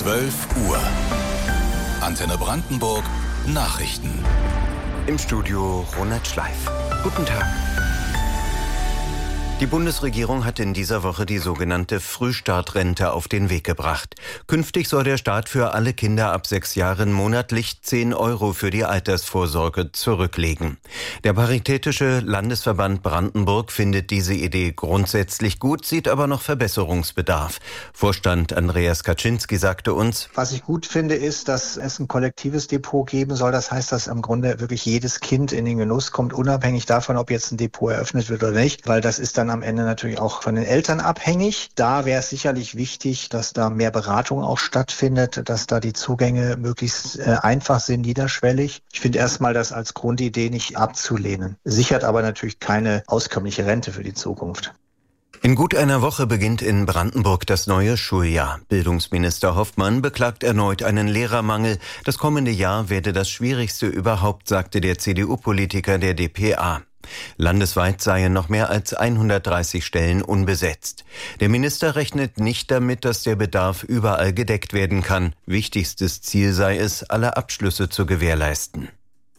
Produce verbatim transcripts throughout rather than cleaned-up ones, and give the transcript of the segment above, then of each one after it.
zwölf Uhr. Antenne Brandenburg Nachrichten. Im Studio Ronald Schleif. Guten Tag. Die Bundesregierung hat in dieser Woche die sogenannte Frühstartrente auf den Weg gebracht. Künftig soll der Staat für alle Kinder ab sechs Jahren monatlich zehn Euro für die Altersvorsorge zurücklegen. Der Paritätische Landesverband Brandenburg findet diese Idee grundsätzlich gut, sieht aber noch Verbesserungsbedarf. Vorstand Andreas Kaczynski sagte uns: Was ich gut finde, ist, dass es ein kollektives Depot geben soll. Das heißt, dass im Grunde wirklich jedes Kind in den Genuss kommt, unabhängig davon, ob jetzt ein Depot eröffnet wird oder nicht, weil das ist dann am Ende natürlich auch von den Eltern abhängig. Da wäre es sicherlich wichtig, dass da mehr Beratung auch stattfindet, dass da die Zugänge möglichst äh, einfach sind, niederschwellig. Ich finde erstmal das als Grundidee nicht abzulehnen. Sichert aber natürlich keine auskömmliche Rente für die Zukunft. In gut einer Woche beginnt in Brandenburg das neue Schuljahr. Bildungsminister Hoffmann beklagt erneut einen Lehrermangel. Das kommende Jahr werde das schwierigste überhaupt, sagte der C D U-Politiker der d p a. Landesweit seien noch mehr als hundertdreißig Stellen unbesetzt. Der Minister rechnet nicht damit, dass der Bedarf überall gedeckt werden kann. Wichtigstes Ziel sei es, alle Abschlüsse zu gewährleisten.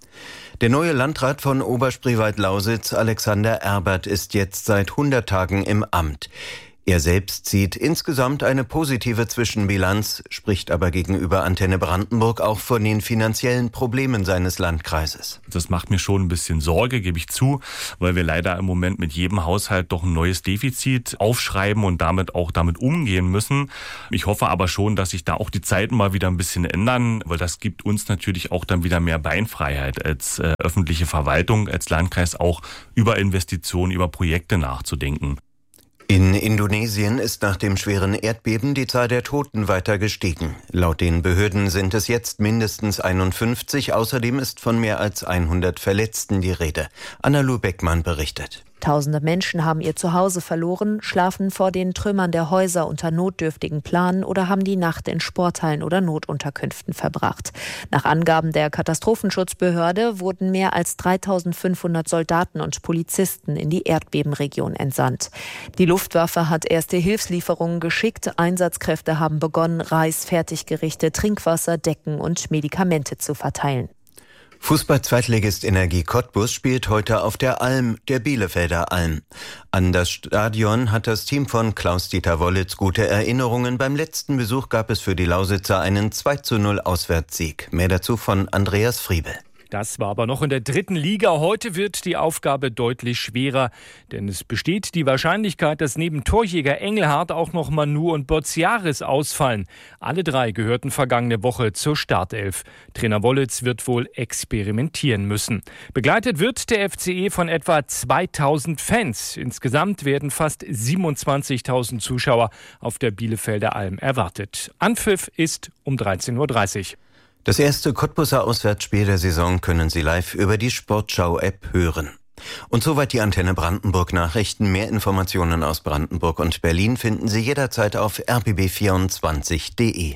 Der neue Landrat von Oberspreewald-Lausitz, Alexander Erbert, ist jetzt seit hundert Tagen im Amt. Er selbst zieht insgesamt eine positive Zwischenbilanz, spricht aber gegenüber Antenne Brandenburg auch von den finanziellen Problemen seines Landkreises. Das macht mir schon ein bisschen Sorge, gebe ich zu, weil wir leider im Moment mit jedem Haushalt doch ein neues Defizit aufschreiben und damit auch damit umgehen müssen. Ich hoffe aber schon, dass sich da auch die Zeiten mal wieder ein bisschen ändern, weil das gibt uns natürlich auch dann wieder mehr Beinfreiheit als äh, öffentliche Verwaltung, als Landkreis auch über Investitionen, über Projekte nachzudenken. In Indonesien ist nach dem schweren Erdbeben die Zahl der Toten weiter gestiegen. Laut den Behörden sind es jetzt mindestens einundfünfzig. Außerdem ist von mehr als hundert Verletzten die Rede. Anna-Lu Beckmann berichtet. Tausende Menschen haben ihr Zuhause verloren, schlafen vor den Trümmern der Häuser unter notdürftigen Planen oder haben die Nacht in Sporthallen oder Notunterkünften verbracht. Nach Angaben der Katastrophenschutzbehörde wurden mehr als dreitausendfünfhundert Soldaten und Polizisten in die Erdbebenregion entsandt. Die Luftwaffe hat erste Hilfslieferungen geschickt. Einsatzkräfte haben begonnen, Reis, Fertiggerichte, Trinkwasser, Decken und Medikamente zu verteilen. Fußball-Zweitligist Energie Cottbus spielt heute auf der Alm, der Bielefelder Alm. An das Stadion hat das Team von Klaus-Dieter Wollitz gute Erinnerungen. Beim letzten Besuch gab es für die Lausitzer einen zwei zu null Auswärtssieg. Mehr dazu von Andreas Friebel. Das war aber noch in der dritten Liga. Heute wird die Aufgabe deutlich schwerer, denn es besteht die Wahrscheinlichkeit, dass neben Torjäger Engelhardt auch noch Manu und Bozziaris ausfallen. Alle drei gehörten vergangene Woche zur Startelf. Trainer Wollitz wird wohl experimentieren müssen. Begleitet wird der F C E von etwa zweitausend Fans. Insgesamt werden fast siebenundzwanzigtausend Zuschauer auf der Bielefelder Alm erwartet. Anpfiff ist um dreizehn Uhr dreißig. Das erste Cottbuser Auswärtsspiel der Saison können Sie live über die Sportschau-App hören. Und soweit die Antenne Brandenburg Nachrichten. Mehr Informationen aus Brandenburg und Berlin finden Sie jederzeit auf r b b vierundzwanzig punkt d e.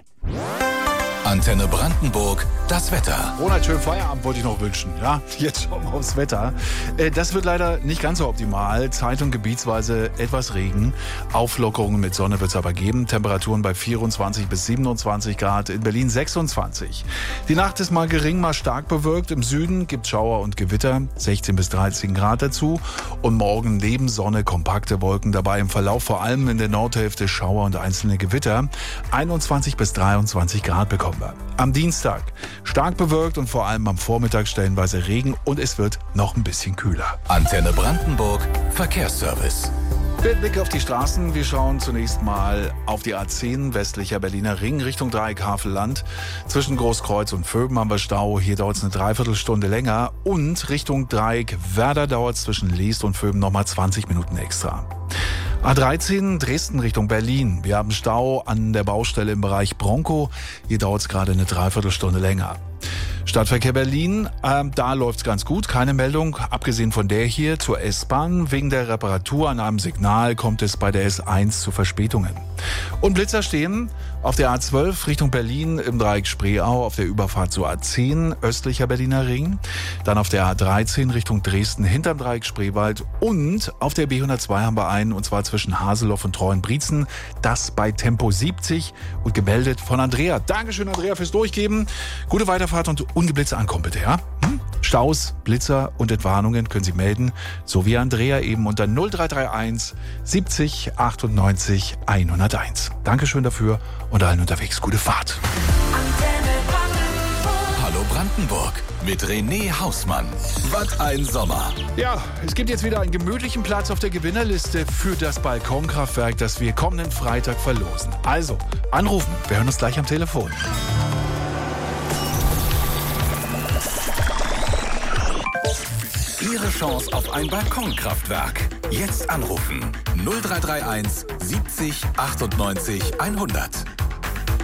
Antenne Brandenburg, das Wetter. Ronald, schönen Feierabend wollte ich noch wünschen. Ja, jetzt schauen wir aufs Wetter. Das wird leider nicht ganz so optimal. Zeit- und gebietsweise etwas Regen. Auflockerungen mit Sonne wird es aber geben. Temperaturen bei vierundzwanzig bis siebenundzwanzig Grad. In Berlin sechsundzwanzig. Die Nacht ist mal gering, mal stark bewölkt. Im Süden gibt es Schauer und Gewitter. sechzehn bis dreizehn Grad dazu. Und morgen neben Sonne kompakte Wolken dabei. Im Verlauf vor allem in der Nordhälfte Schauer und einzelne Gewitter. einundzwanzig bis dreiundzwanzig Grad bekommen. Am Dienstag stark bewölkt und vor allem am Vormittag stellenweise Regen und es wird noch ein bisschen kühler. Antenne Brandenburg Verkehrsservice. Der Blick auf die Straßen. Wir schauen zunächst mal auf die A zehn, westlicher Berliner Ring, Richtung Dreieck Havelland. Zwischen Großkreuz und Vöben haben wir Stau. Hier dauert es eine Dreiviertelstunde länger. Und Richtung Dreieck Werder dauert es zwischen Leest und Vöben nochmal zwanzig Minuten extra. A dreizehn, Dresden Richtung Berlin. Wir haben Stau an der Baustelle im Bereich Bronco. Hier dauert es gerade eine Dreiviertelstunde länger. Stadtverkehr Berlin, äh, da läuft's ganz gut, keine Meldung, abgesehen von der hier zur S-Bahn. Wegen der Reparatur an einem Signal kommt es bei der S eins zu Verspätungen. Und Blitzer stehen auf der A zwölf Richtung Berlin im Dreieck Spreeau auf der Überfahrt zur A zehn östlicher Berliner Ring. Dann auf der A dreizehn Richtung Dresden hinterm Dreieck Spreewald. Und auf der B hundertzwei haben wir einen, und zwar zwischen Haseloff und Treuenbrietzen. Das bei Tempo siebzig und gemeldet von Andrea. Dankeschön, Andrea, fürs Durchgeben. Gute Weiterfahrt und ungeblitzt ankommen bitte, ja? Hm? Staus, Blitzer und Entwarnungen können Sie melden, so wie Andrea eben unter null drei drei eins siebzig achtundneunzig hunderteins. Dankeschön dafür und allen unterwegs gute Fahrt. Hallo Brandenburg mit René Hausmann. Was ein Sommer. Ja, es gibt jetzt wieder einen gemütlichen Platz auf der Gewinnerliste für das Balkonkraftwerk, das wir kommenden Freitag verlosen. Also, anrufen. Wir hören uns gleich am Telefon. Ihre Chance auf ein Balkonkraftwerk. Jetzt anrufen. null drei drei eins siebzig achtundneunzig hundert.